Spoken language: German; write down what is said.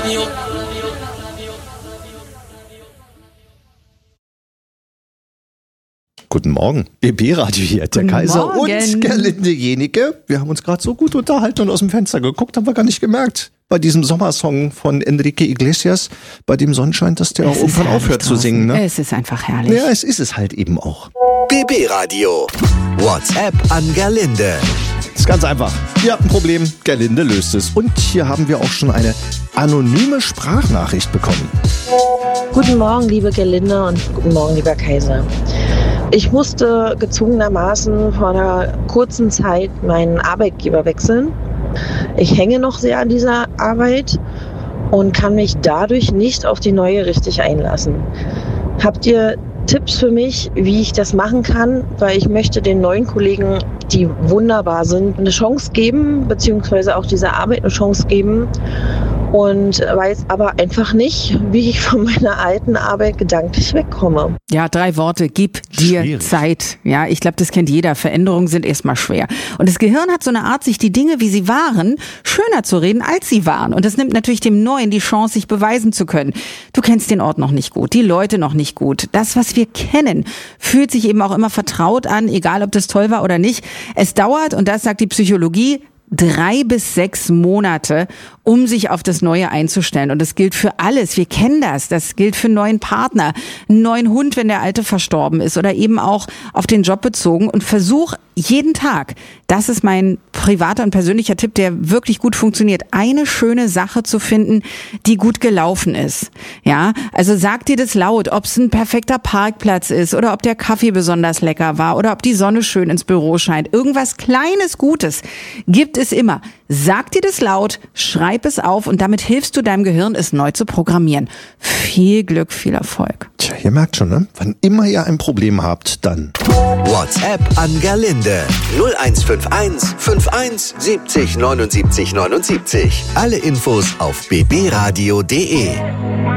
Guten Morgen, BB-Radio hier, der Kaiser und Gerlinde Jenike. Wir haben uns gerade so gut unterhalten und aus dem Fenster geguckt, haben wir gar nicht gemerkt. Bei diesem Sommersong von Enrique Iglesias, bei dem Sonnenschein, dass der auch irgendwann aufhört zu singen. Ne? Es ist einfach herrlich. Ja, es ist es halt eben auch. BB-Radio. WhatsApp an Gerlinde. Ist ganz einfach. Ihr habt ein Problem, Gerlinde löst es. Und hier haben wir auch schon eine anonyme Sprachnachricht bekommen. Guten Morgen, liebe Gerlinde, und guten Morgen, lieber Kaiser. Ich musste gezwungenermaßen vor einer kurzen Zeit meinen Arbeitgeber wechseln. Ich hänge noch sehr an dieser Arbeit und kann mich dadurch nicht auf die neue richtig einlassen. Habt ihr Tipps für mich, wie ich das machen kann? Weil ich möchte den neuen Kollegen, die wunderbar sind, eine Chance geben, beziehungsweise auch dieser Arbeit eine Chance geben. Und weiß aber einfach nicht, wie ich von meiner alten Arbeit gedanklich wegkomme. Ja, 3 Worte, gib dir Schwierig. Zeit. Ja, ich glaube, das kennt jeder. Veränderungen sind erstmal schwer. Und das Gehirn hat so eine Art, sich die Dinge, wie sie waren, schöner zu reden, als sie waren. Und das nimmt natürlich dem Neuen die Chance, sich beweisen zu können. Du kennst den Ort noch nicht gut, die Leute noch nicht gut. Das, was wir kennen, fühlt sich eben auch immer vertraut an, egal ob das toll war oder nicht. Es dauert, und das sagt die Psychologie, 3 bis 6 Monate, um sich auf das Neue einzustellen. Und das gilt für alles. Wir kennen das. Das gilt für einen neuen Partner, einen neuen Hund, wenn der alte verstorben ist, oder eben auch auf den Job bezogen. Und versuch jeden Tag, das ist mein privater und persönlicher Tipp, der wirklich gut funktioniert, eine schöne Sache zu finden, die gut gelaufen ist. Ja, also sag dir das laut, ob es ein perfekter Parkplatz ist oder ob der Kaffee besonders lecker war oder ob die Sonne schön ins Büro scheint. Irgendwas Kleines Gutes gibt es immer. Sag dir das laut, schreib es auf, und damit hilfst du deinem Gehirn, es neu zu programmieren. Viel Glück, viel Erfolg. Tja, ihr merkt schon, ne? Wann immer ihr ein Problem habt, dann WhatsApp an Gerlinde. 0151 51 70 79 79. Alle Infos auf bbradio.de.